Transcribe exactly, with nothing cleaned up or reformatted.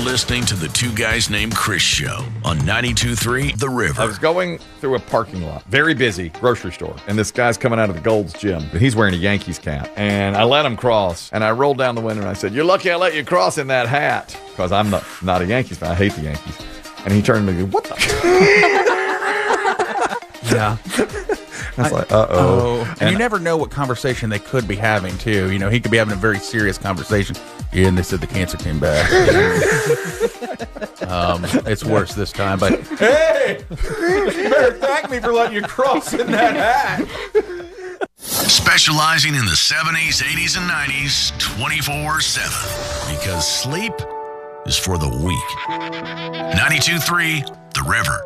listening to the Two Guys Named Chris show on ninety-two point three The River. I was going through a parking lot, very busy grocery store, and this guy's coming out of the Gold's Gym, and he's wearing a Yankees cap. And I let him cross, and I rolled down the window, and I said, "You're lucky I let you cross in that hat," because I'm not, not a Yankees fan. I hate the Yankees. And he turned to me and goes, "What the?" Yeah. I was like, uh-oh. Oh. And, And you never know what conversation they could be having, too. You know, he could be having a very serious conversation. Yeah, and they said the cancer came back. um, it's worse this time, but hey, you better thank me for letting you cross in that hat. Specializing in the seventies, eighties, and nineties twenty-four seven. Because sleep is for the weak. ninety-two point three The River.